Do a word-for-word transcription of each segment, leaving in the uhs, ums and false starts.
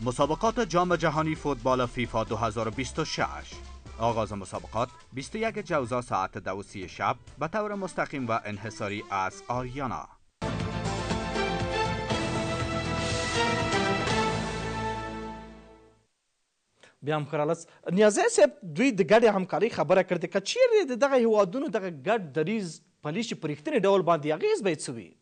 مسابقات جام جهانی فوتبال فیفا دو هزار و بیست و شش. آغاز مسابقات بیست و یک جوزا ساعت دو و سی شب به طور مستقیم و انحصاری از آریانا. بیا هم خلاص نیازی صاحب دوی د ګډې همکارۍ خبره کړې که چیرې د دغه هیوادونو دغه ګډ دریځ پلی شي په رښتیني ډول باندې اغېز به یې څه وي؟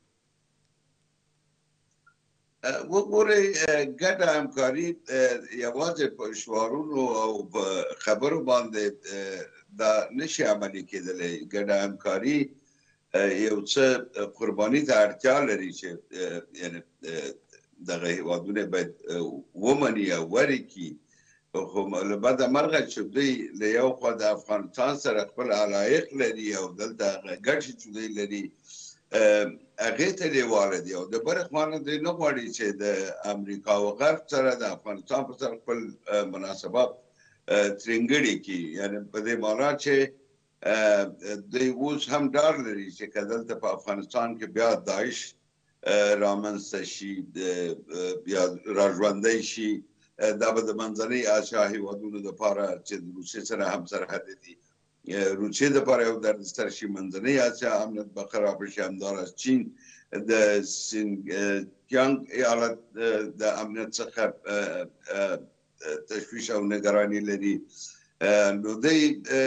وګورئ ګډه همکاري یوازې په شعارونو او په خبرو باندې دا نشي عملي کېدلی. ګډه همکاري یو څه قرباني ته اړتیا لري چې یعنې دغه هیوادونه باید ومني او ورکړي. خو له بده مرغه چې دوی له یو خوا د افغانستان سره خپل علایق لري او دلته هغه ګټې چې دوی لري هغې ته لیواله دي او د بلې خوا نه دوی نه غواړي چې د امریکا او غرب سره د افغانستان په سره خپل مناسبات ترینګړي کړي. یعنې په دې معنا چې دوی اوس هم ډار لري چې که دلته په افغانستان کې بیا داعش رامنځته شي بیا راژوندی شي، دا به د منځنۍ اسیا هیوادونو دپاره چې د روسیې سره هم سرحد دي روسیې دپاره یو دردسر شي، منځنۍ اسیا امنیت به خراب شي، همداراز چین د سینکیانګ ایالت د امنیت څخه تشویش او نګراني لري. نو دوی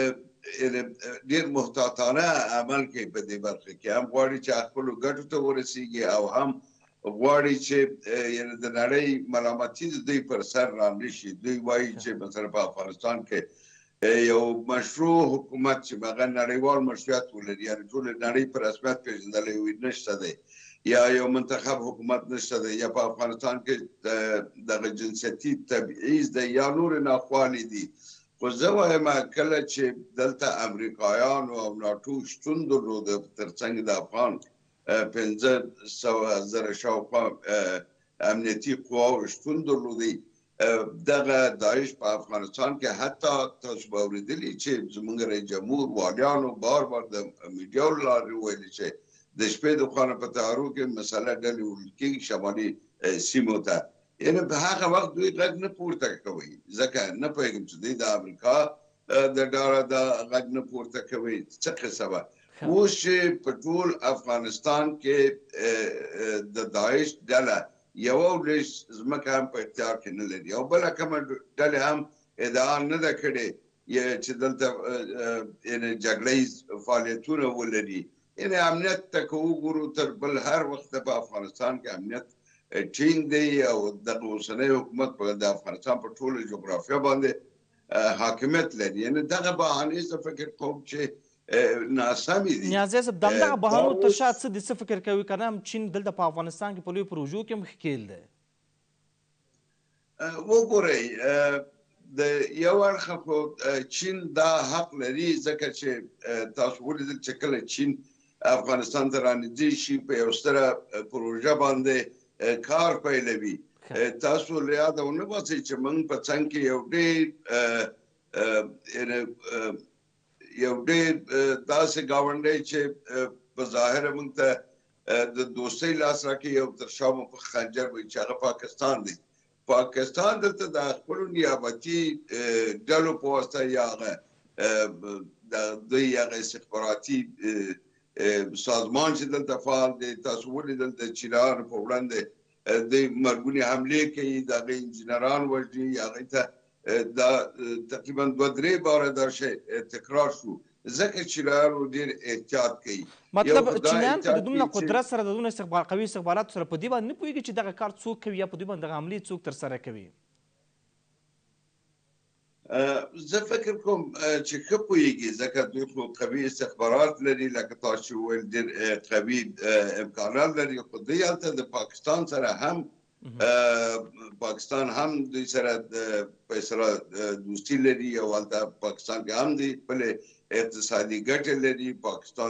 ډېر محتاطانه عمل کوي په دې برخه کې، هم غواړي چې خپلو ګټو ته ورسیږي او هم غواړي چې د نړۍ ملامتي د دوی پر سر رانشي. دوی وایي چې مثلا په افغانستان کې یو مشروع حکومت چې هغه نړیوال مشروعیت ولري، یعنې ټولې نړۍ په رسمیت پېژندلی وي نشته دی، یا یو منتخب حکومت نشته دی، یا په افغانستان کې دغه جنسیتي تبعیض دی یا نورې ناخوالې دي. خو زه وایم کله چې دلته امریکایانو او ناټو شتون درلوده ترڅنګ د افغان پنځه سوه زره شاوخوا امنیتي قواو شتون درلودی، دغه داعش په افغانستان کې حتی تاسو به اورېدلي چې زموږ رئیس جمهور والیانو بار بار د میډیا له لارې وویلي چې د شپې د خوا نه په تیارو کې مسله ډلې وړل کېږي شمالي سیمو ته. یعنې په هغه وخت دوی غږ نه پورته کوي، ځکه نه پوهېږم چې دوی د امریکا د ډاره دا غږ نه پورته کوي څه قصه وه. اوس چې په ټول افغانستان کې د داعش ډله یوه ورځ ځمکه هم په اختیار کې نه لري او بله کومه ډلې هم ادعا نه ده کړې چې دلته جګړه ییز فعالیتونه ولري. یعنې امنیت ته که وګورو تر بل هر وخت په افغانستان کې امنیت ټینګ دی او دغه اوسنی حکومت د افغانستان په ټوله جغرافیه باندې حاکمیت لري. یعنې دغه بهانې زه فکر کوم چې ناسمې دي. نیازی صاحب د همدغه بهانو تر شا څه دي، څه فکر کوي که نه هم چین دلته په افغانستان کې په لویو پروژو کې هم ښکېل دی؟ وګورئ د یو اړخه خو چین دا حق لري ځکه چې تاسو ولیدل چې کله چین افغانستان ته رانږدې شي په یو ستره پروژه باندې کار پیلوي. تاسو له یاده ونه باسئ چې موږ په څنګ کې یو ډېر یو ډېر داسې ګاونډی چې په ظاهره موږ ته د دوستۍ لاس راکړي یو تر شا مو په خنجر وایي چې هغه پاکستان دی. پاکستان دلته د خپلو نیابتي ډلو په واسطه یا هغه د دوی هغه استخباراتي سازمان چې دلته فعال دی، تاسو ولیدل د چینایانو په وړاندې دوی مرګونې حملې کوي، د هغې انجینران وژني، هغې ته دا تقریبا دوه درې باره دا شی تکرار شو ځکه چینایانو ډېر احتیاط کوي. مطلب چینایان که د دومره قدرت سره د دومره قوي استخباراتو سره په دې باندې نه پوهېږي چې دغه کار څوک کوي یا په دوی باندې دغه حملې څوک ترسره کوي؟ زه فکر کوم چې ښه پوهېږي ځکه دوی خو قوي استخبارات لري، لکه تاسو چې وویل ډېر قوي امکانات لري. خو دوی هلته د پاکستان سره هم پاکستان هم دوی سره په اصطلاح دوستي لري او هلته پاکستان کې هم دوی خپلې اقتصادي ګټې لري. پاکستان